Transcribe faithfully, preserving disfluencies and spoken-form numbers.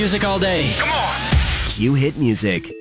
Music all day. Come on. Q Hit Music.